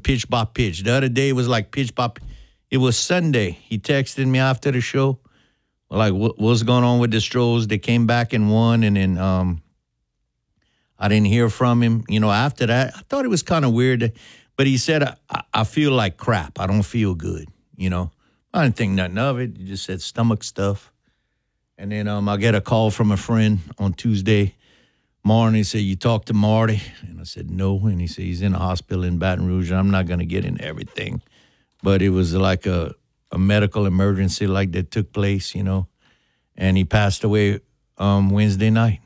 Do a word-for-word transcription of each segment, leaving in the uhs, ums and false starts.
pitch by pitch. The other day it was like pitch by. It was Sunday. He texted me after the show, like, what, what's going on with the Stros? They came back and won, and then um, I didn't hear from him. You know, after that, I thought it was kind of weird, but he said, I, I feel like crap. I don't feel good, you know. I didn't think nothing of it. He just said stomach stuff. And then um, I get a call from a friend on Tuesday morning. He said, you talked to Marty? And I said, no. And he said, he's in the hospital in Baton Rouge. I'm not going to get into everything. But it was like a, a medical emergency like that took place, you know. And he passed away um, Wednesday night.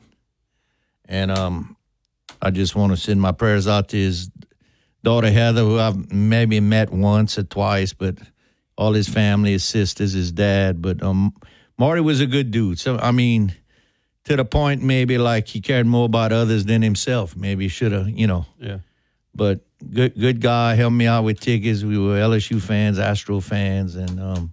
And um, I just want to send my prayers out to his daughter, Heather, who I've maybe met once or twice, but all his family, his sisters, his dad. But um, Marty was a good dude. So, I mean, to the point maybe like he cared more about others than himself. Maybe he should have, you know. Yeah. But good good guy, helped me out with tickets. We were L S U fans, Astro fans, and um,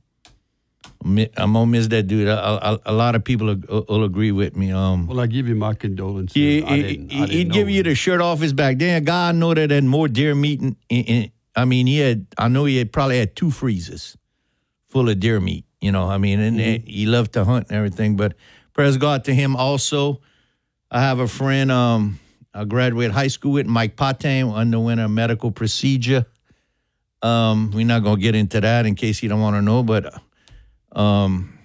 I'm going to miss that dude. A, a, a lot of people will, will agree with me. Um, well, I give you my condolences. He, I didn't, I didn't he'd give him. you the shirt off his back. Then a guy I know that had more deer meat. In, in, I mean, he had, I know he had probably had two freezers full of deer meat, you know. I mean, and mm-hmm. he loved to hunt and everything. But prayers go out to him also. I have a friend um, I graduated high school with, Mike Patain, underwent a medical procedure. Um, we're not going to get into that in case you don't want to know, but um,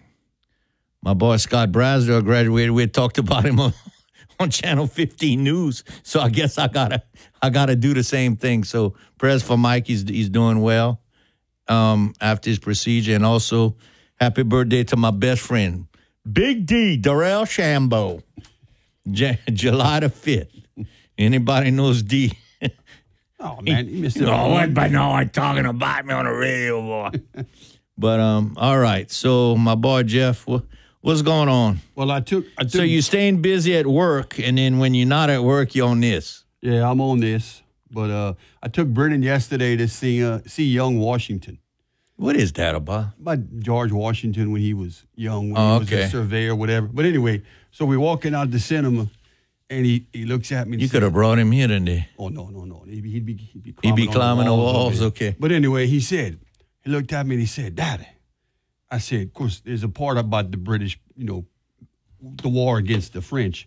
my boy Scott Brasdell graduated with, talked about him on, on Channel fifteen News. So I guess I gotta I gotta do the same thing. So prayers for Mike, he's he's doing well um, after his procedure, and also happy birthday to my best friend, Big D, Darrell Shambo, J- July the fifth. Anybody knows D? Oh man, you missed it. No, what? But no, I'm talking about me on the radio, boy. But um, all right. So my boy Jeff, what, what's going on? Well, I took, I took. So you're staying busy at work, and then when you're not at work, you're on this. Yeah, I'm on this. But uh, I took Brennan yesterday to see uh, see Young Washington. What is that about? About George Washington when he was young, when oh, he was okay. a surveyor, whatever. But anyway, so we're walking out the cinema, and he, he looks at me. And you said, could have brought him here, didn't you? Oh no, no, no. He'd be he'd be, he'd be climbing, he'd be climbing the walls. The walls. Okay. okay. But anyway, he said he looked at me and he said, "Daddy," I said, "Of course, there's a part about the British, you know, the war against the French."